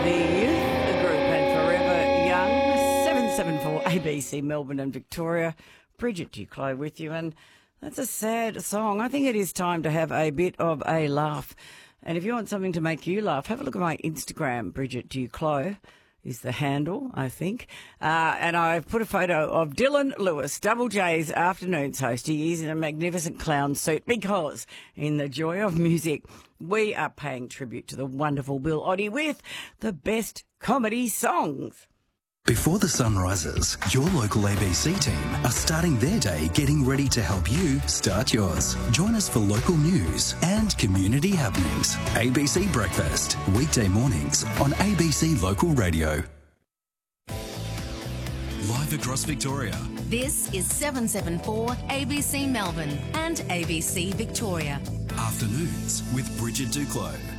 The group and Forever Young, 774 ABC Melbourne and Victoria. Bridget Duclos with you, and that's a sad song. I think it is time to have a bit of a laugh. And if you want something to make you laugh, have a look at my Instagram. Bridget Duclos is the handle, I think. And I've put a photo of Dylan Lewis, Double J's afternoons host. He is in a magnificent clown suit because in the joy of music, we are paying tribute to the wonderful Bill Oddie with the best comedy songs. Before the sun rises, your local ABC team are starting their day getting ready to help you start yours. Join us for local news and community happenings. ABC Breakfast, weekday mornings on ABC Local Radio. Live across Victoria. This is 774 ABC Melbourne and ABC Victoria. Afternoons with Bridget Duclos.